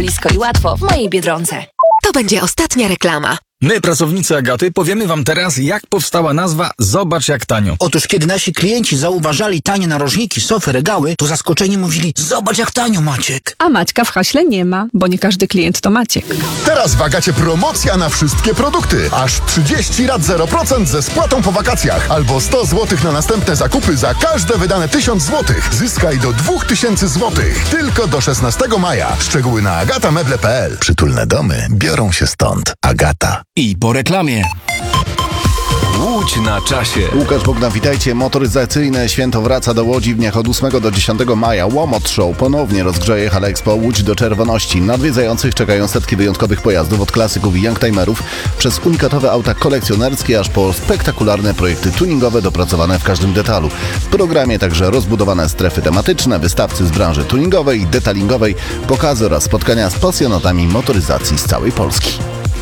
blisko i łatwo w mojej Biedronce. To będzie ostatnia reklama. My, pracownicy Agaty, powiemy wam teraz, jak powstała nazwa Zobacz jak tanio. Otóż kiedy nasi klienci zauważali tanie narożniki, sofy, regały, to zaskoczeni mówili: zobacz jak tanio, Maciek. A Maćka w haśle nie ma, bo nie każdy klient to Maciek. Teraz w Agacie promocja na wszystkie produkty. Aż 30 rat 0% ze spłatą po wakacjach. Albo 100 zł na następne zakupy za każde wydane 1000 zł. Zyskaj do 2000 zł. Tylko do 16 maja. Szczegóły na agatameble.pl. Przytulne domy biorą się stąd. Agata. I po reklamie. Łódź na czasie. Łukasz Bogdan, witajcie. Motoryzacyjne święto wraca do Łodzi w dniach od 8 do 10 maja. Łomot Show ponownie rozgrzeje Hale Expo Łódź do czerwoności. Na odwiedzających czekają setki wyjątkowych pojazdów od klasyków i youngtimerów przez unikatowe auta kolekcjonerskie aż po spektakularne projekty tuningowe dopracowane w każdym detalu. W programie także rozbudowane strefy tematyczne, wystawcy z branży tuningowej i detalingowej, pokazy oraz spotkania z pasjonatami motoryzacji z całej Polski.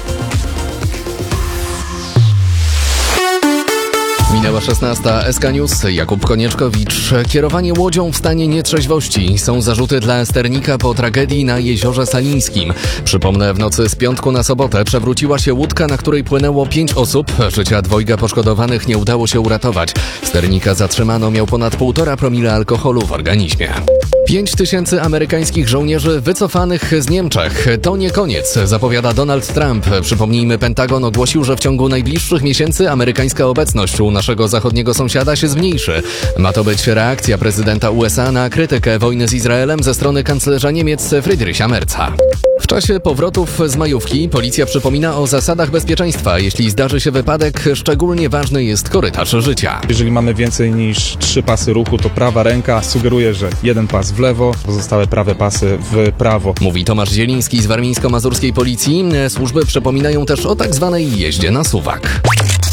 Minęła 16. SK News. Jakub Konieczkowicz. Kierowanie łodzią w stanie nietrzeźwości. Są zarzuty dla sternika po tragedii na Jeziorze Salińskim. Przypomnę, w nocy z piątku na sobotę przewróciła się łódka, na której płynęło 5 osób. Życia 2 poszkodowanych nie udało się uratować. Sternika zatrzymano, miał ponad 1,5 promila alkoholu w organizmie. 5000 amerykańskich żołnierzy wycofanych z Niemczech. To nie koniec, zapowiada Donald Trump. Przypomnijmy, Pentagon ogłosił, że w ciągu najbliższych miesięcy amerykańska obecność u naszego zachodniego sąsiada się zmniejszy. Ma to być reakcja prezydenta USA na krytykę wojny z Izraelem ze strony kanclerza Niemiec Friedricha Merza. W czasie powrotów z majówki policja przypomina o zasadach bezpieczeństwa. Jeśli zdarzy się wypadek, szczególnie ważny jest korytarz życia. Jeżeli mamy więcej niż 3 pasy ruchu, to prawa ręka sugeruje, że jeden pas w lewo, pozostałe prawe pasy w prawo. Mówi Tomasz Zieliński z warmińsko-mazurskiej policji. Służby przypominają też o tak zwanej jeździe na suwak.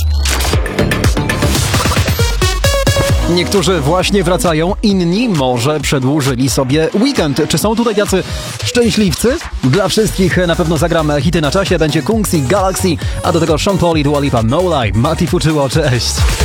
Niektórzy właśnie wracają, inni może przedłużyli sobie weekend. Czy są tutaj tacy szczęśliwcy? Dla wszystkich na pewno zagram hity na czasie. Będzie Kungs i Galaxy, a do tego Sean Paul i Dua Lipa, No Lie. Mati Fuczyło, cześć!